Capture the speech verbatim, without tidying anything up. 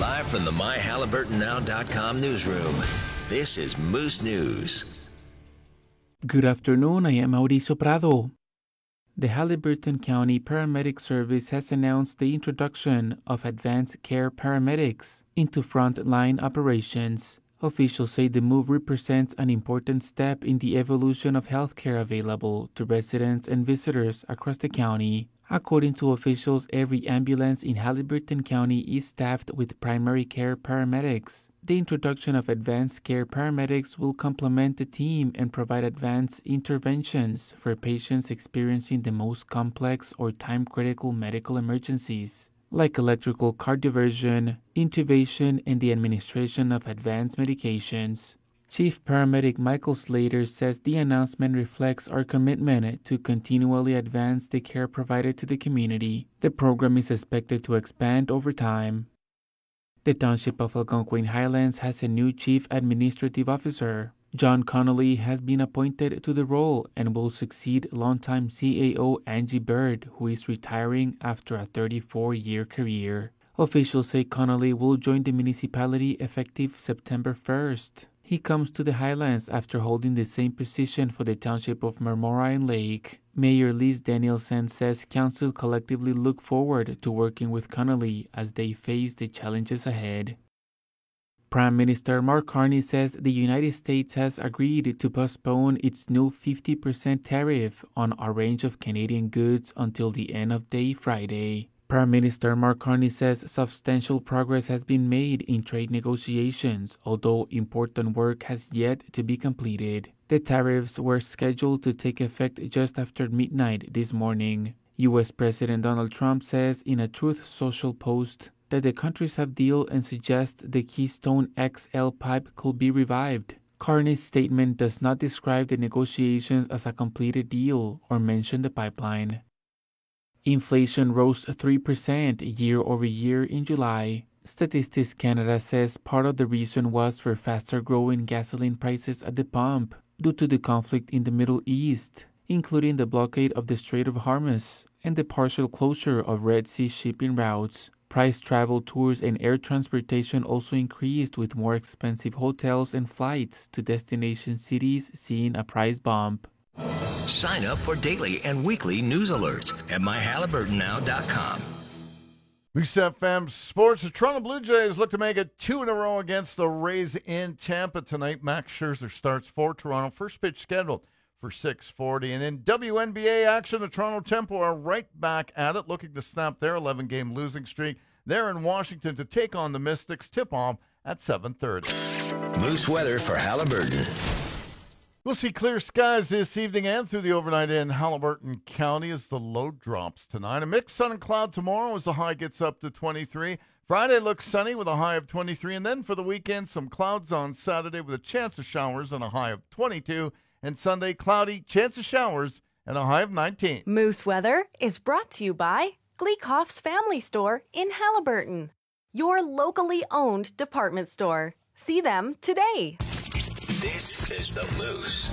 Live from the my halliburton now dot com newsroom, this is Moose News. Good afternoon, I am Mauricio Prado. The Halliburton County Paramedic Service has announced the introduction of advanced care paramedics into frontline operations. Officials say the move represents an important step in the evolution of healthcare available to residents and visitors across the county. According to officials, every ambulance in Halliburton County is staffed with primary care paramedics. The introduction of advanced care paramedics will complement the team and provide advanced interventions for patients experiencing the most complex or time-critical medical emergencies, like electrical cardioversion, intubation, and the administration of advanced medications. Chief Paramedic Michael Slater says the announcement reflects our commitment to continually advance the care provided to the community. The program is expected to expand over time. The Township of Algonquin Highlands has a new Chief Administrative Officer. John Connolly has been appointed to the role and will succeed longtime C A O Angie Bird, who is retiring after a thirty-four-year career. Officials say Connolly will join the municipality effective September first. He comes to the Highlands after holding the same position for the Township of Marmora and Lake. Mayor Liz Danielson says council collectively look forward to working with Connolly as they face the challenges ahead. Prime Minister Mark Carney says the United States has agreed to postpone its new fifty percent tariff on a range of Canadian goods until the end of day Friday. Prime Minister Mark Carney says substantial progress has been made in trade negotiations, although important work has yet to be completed. The tariffs were scheduled to take effect just after midnight this morning. U S President Donald Trump says in a Truth Social post that the countries have deal and suggest the Keystone X L pipe could be revived. Carney's statement does not describe the negotiations as a completed deal or mention the pipeline. Inflation rose three percent year over year in July. Statistics Canada says part of the reason was for faster growing gasoline prices at the pump due to the conflict in the Middle East, including the blockade of the Strait of Hormuz and the partial closure of Red Sea shipping routes. Price travel tours and air transportation also increased, with more expensive hotels and flights to destination cities seeing a price bump. Sign up for daily and weekly news alerts at my halliburton now dot com. Moose F M Sports. The Toronto Blue Jays look to make it two in a row against the Rays in Tampa tonight. Max Scherzer starts for Toronto. First pitch scheduled for six forty. And in W N B A action, the Toronto Tempo are right back at it, looking to snap their eleven-game losing streak. They're in Washington to take on the Mystics. Tip-off at seven thirty. Moose weather for Halliburton. We'll see clear skies this evening and through the overnight in Halliburton County as the low drops tonight. A mixed sun and cloud tomorrow as the high gets up to twenty-three. Friday looks sunny with a high of twenty-three. And then for the weekend, some clouds on Saturday with a chance of showers and a high of twenty-two. And Sunday, cloudy, chance of showers and a high of nineteen. Moose Weather is brought to you by Gleekhoff's Family Store in Halliburton, your locally owned department store. See them today. This is the Moose.